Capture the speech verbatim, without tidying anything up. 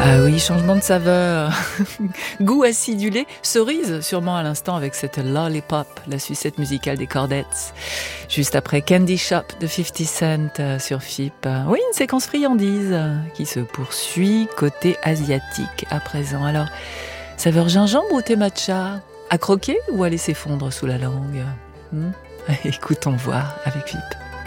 Ah oui, changement de saveur. Goût acidulé, cerise sûrement à l'instant avec cette Lollipop, la sucette musicale des Chordettes. Juste après Candy Shop de fifty Cent euh, sur F I P. Oui, une séquence friandise euh, qui se poursuit côté asiatique à présent. Alors, saveur gingembre ou thé matcha? À croquer ou à laisser fondre sous la langue? hmm Écoutons voir avec F I P.